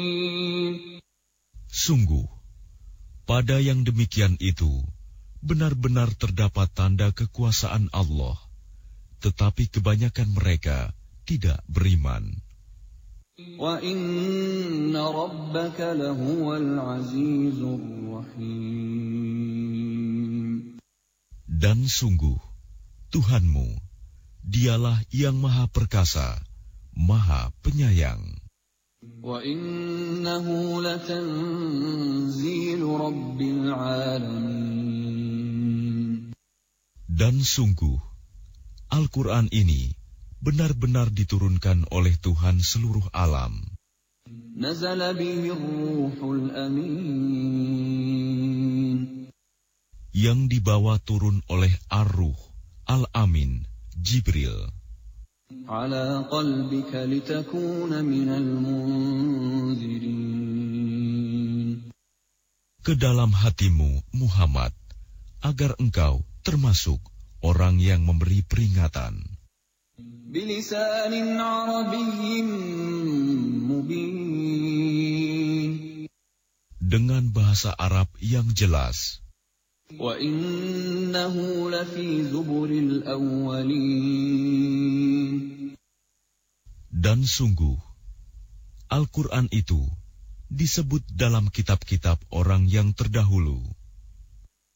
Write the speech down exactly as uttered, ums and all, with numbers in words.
Sungguh, pada yang demikian itu, benar-benar terdapat tanda kekuasaan Allah, tetapi kebanyakan mereka tidak beriman. Wa inna rabbaka lahuwal azizur rahim. Dan sungguh, Tuhanmu, dialah yang maha perkasa, maha penyayang. Wa innahu latanzilu rabbil alamin. Dan sungguh, Al-Quran ini benar-benar diturunkan oleh Tuhan seluruh alam. Nazala bihi ruhul amin. Yang dibawa turun oleh Ar-Ruh, Al-Amin, Jibril. Ala qalbika litakuna minal munzirin. Ke dalam hatimu, Muhammad, agar engkau termasuk orang yang memberi peringatan. Bilisanin Arabiyyin mubin. Dengan bahasa Arab yang jelas. Wa innahu lafi zuburil awwalin. Dan sungguh, Al-Quran itu disebut dalam kitab-kitab orang yang terdahulu.